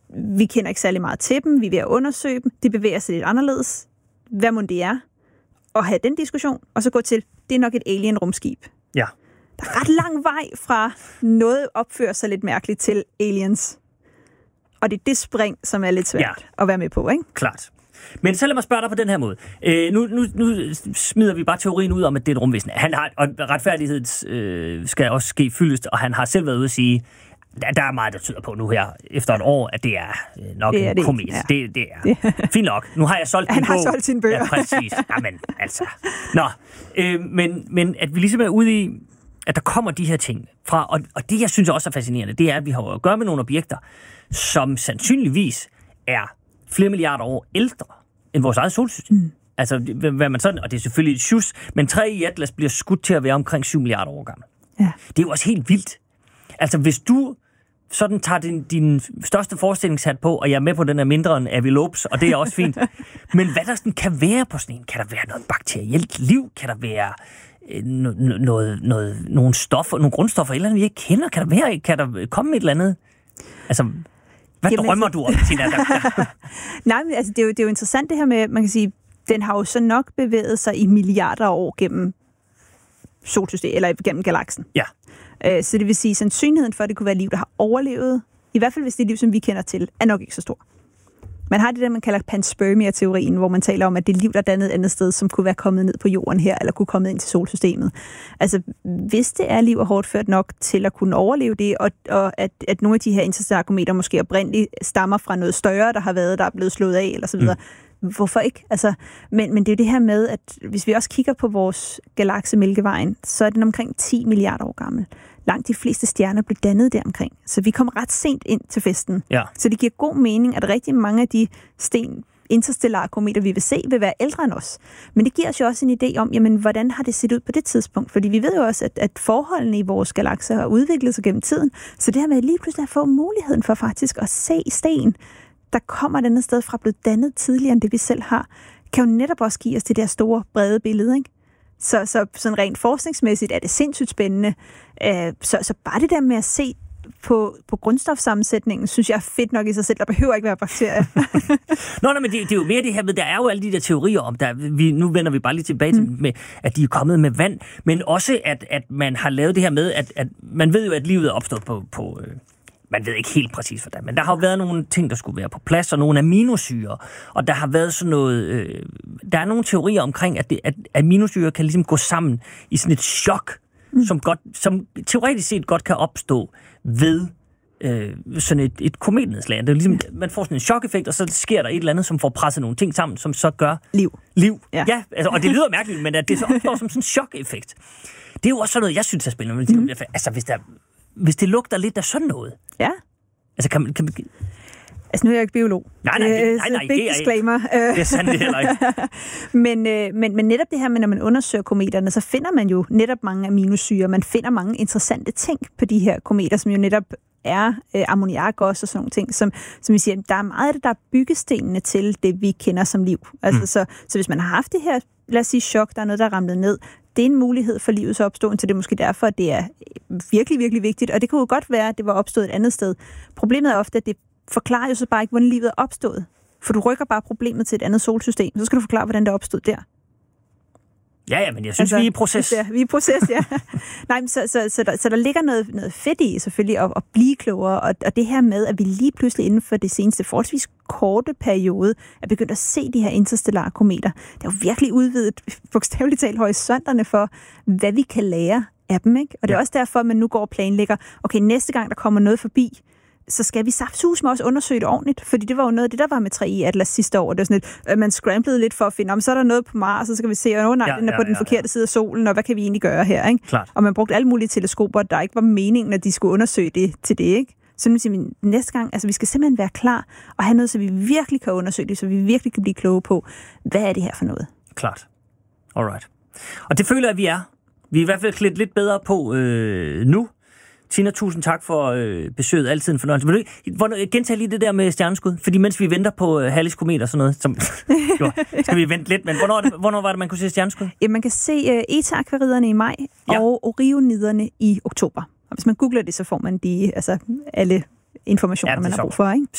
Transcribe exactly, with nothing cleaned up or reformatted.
vi kender ikke særlig meget til dem, vi er ved at undersøge dem, det bevæger sig lidt anderledes. Hvad må det er? Og have den diskussion, og så gå til, det er nok et alien-rumskib. Ja. Der er ret lang vej fra noget opfører sig lidt mærkeligt til aliens. Og det er det spring, som er lidt svært ja. At være med på, ikke? Klart. Men så lad mig spørge dig på den her måde. Øh, nu, nu, nu smider vi bare teorien ud om, at det er et rumvæsen. Han har, og retfærdighed øh, skal også ske fyldest, og han har selv været ude at sige, der, der er meget, der tyder på nu her, efter et år, at det er nok det er en komet. Ja. Det, det er fint nok. Nu har jeg solgt han din bog. Han har solgt sin bøger. Ja, præcis. Jamen, altså. Nå, øh, men, men at vi ligesom er ude i, at der kommer de her ting fra, og, og det, jeg synes også er fascinerende, det er, at vi har at gøre med nogle objekter, som sandsynligvis er flere milliarder år ældre end vores eget solsystem. Mm. Altså, hvad man sådan, og det er selvfølgelig et sjus, men tre i Atlas bliver skudt til at være omkring syv milliarder år gammel. Ja. Det er jo også helt vildt. Altså, hvis du sådan tager din, din største forestillingshat på, og jeg er med på, den er mindre end Avilopes, og det er også fint. Men hvad der sådan kan være på sådan en? Kan der være noget bakterielt liv? Kan der være no, noget, noget, nogle stoffer, nogle grundstoffer, eller andet, vi ikke kender? Kan der være, kan der komme et eller andet? Altså, hvad Jamen, drømmer du om, Tina? Nej, men altså, det er, jo, det er jo interessant det her med, man kan sige, den har jo så nok bevæget sig i milliarder af år gennem solsystemet, eller gennem galaksen. Ja. Øh, så det vil sige, at sandsynligheden for, at det kunne være liv, der har overlevet, i hvert fald hvis det er liv, som vi kender til, er nok ikke så stor. Man har det der, man kalder panspermia-teorien, hvor man taler om, at det er liv, der er dannet et andet sted, som kunne være kommet ned på jorden her, eller kunne komme ind til solsystemet. Altså, hvis det er liv og hårdt ført nok til at kunne overleve det, og, og at, at nogle af de her interstellare kometer måske oprindeligt stammer fra noget større, der har været, der er blevet slået af, eller så videre. Mm. Hvorfor ikke? Altså, men, men det er jo det her med, at hvis vi også kigger på vores galakse Mælkevejen, så er den omkring ti milliarder år gammel. Langt de fleste stjerner blev dannet deromkring. Så vi kom ret sent ind til festen. Ja. Så det giver god mening, at rigtig mange af de sten, interstellare kometer, vi vil se, vil være ældre end os. Men det giver os jo også en idé om, jamen, hvordan har det set ud på det tidspunkt? Fordi vi ved jo også, at, at forholdene i vores galakse har udviklet sig gennem tiden. Så det her med lige pludselig at få muligheden for faktisk at se sten, der kommer et andet sted fra blevet dannet tidligere end det, vi selv har, kan jo netop også give os det der store, brede billede, ikke? Så, så sådan rent forskningsmæssigt er det sindssygt spændende. Øh, så, så bare det der med at se på, på grundstofsammensætningen, synes jeg er fedt nok i sig selv. Der behøver ikke være bakterier. Nå, nej, men det, det er jo mere det her med, der er jo alle de der teorier om, der, vi, nu vender vi bare lige tilbage til, mm. med, at de er kommet med vand, men også, at, at man har lavet det her med, at, at man ved jo, at livet er opstået på... på øh, man ved ikke helt præcis hvordan, men der har jo været nogle ting, der skulle være på plads, og nogle aminosyre, og der har været sådan noget, øh, der er nogle teorier omkring, at, det, at aminosyre kan ligesom gå sammen i sådan et chok, mm. som, godt, som teoretisk set godt kan opstå ved øh, sådan et, et kometnedslag. Det er ligesom, man får sådan en chok-effekt, og så sker der et eller andet, som får presset nogle ting sammen, som så gør liv. Liv. Ja, ja altså, og det lyder mærkeligt, men at det så opstår som sådan en chok-effekt. Det er jo også sådan noget, jeg synes er spændende. Mm. Altså, hvis der Hvis det lugter lidt af sådan noget. Ja. Altså, kan man... Kan man... Altså, nu er jeg ikke biolog. Nej, nej, nej, nej, nej big disclaimer. Det er sandt heller ikke. men, men, men netop det her med, når man undersøger kometerne, så finder man jo netop mange aminosyre. Man finder mange interessante ting på de her kometer, som jo netop er øh, ammoniak også og sådan nogle ting, som, som vi siger, der er meget af det, der er byggestenene til det, vi kender som liv. Altså, mm. så, så hvis man har haft det her, lad os sige, chok, der er noget, der er ramlet ned, det er en mulighed for livets opståen, så det er måske derfor, at det er virkelig, virkelig vigtigt. Og det kunne jo godt være, at det var opstået et andet sted. Problemet er ofte, at det forklarer jo så bare ikke, hvordan livet er opstået. For du rykker bare problemet til et andet solsystem, så skal du forklare, hvordan det er opstået der. Ja, ja, men jeg synes, altså, vi er i proces. Ja, vi er i proces, ja. Nej, men så, så, så, der, så der ligger noget, noget fedt i, selvfølgelig, at, at blive klogere, og, og det her med, at vi lige pludselig inden for det seneste forholdsvis korte periode er begyndt at se de her interstellare kometer. Det er jo virkelig udvidet, bogstaveligt talt, horisonterne for, hvad vi kan lære af dem, ikke? Og det er ja. også derfor, at man nu går og planlægger, okay, næste gang, der kommer noget forbi, så skal vi saftsus med også undersøge det ordentligt, fordi det var jo noget af det, der var med tre i Atlas sidste år. Det var sådan lidt, øh, man scramblede lidt for at finde, om så er der noget på Mars, og så skal vi se, og nej, ja, den er ja, på den ja, forkerte ja. side af solen, og hvad kan vi egentlig gøre her, ikke? Klart. Og man brugte alle mulige teleskoper, der ikke var meningen, at de skulle undersøge det til det, ikke? Så man siger, næste gang, altså vi skal simpelthen være klar og have noget, så vi virkelig kan undersøge det, så vi virkelig kan blive kloge på, hvad er det her for noget? Klart. Alright. Og det føler jeg, at vi er. Vi er i hvert fald klædt lidt bedre på øh, nu. Tina, tusind tak for øh, besøget. Altid en fornøjelse. Vil du gentage lige det der med stjerneskud? Fordi mens vi venter på øh, Halles komet og sådan noget, som, jo, skal vi vente lidt, men hvornår, det, hvornår var det, man kunne se stjerneskud? Ja, man kan se øh, Eta-akvariderne i maj ja. og Orioniderne i oktober. Og hvis man googler det, så får man de, altså, alle informationer, ja, man har brug for, ikke?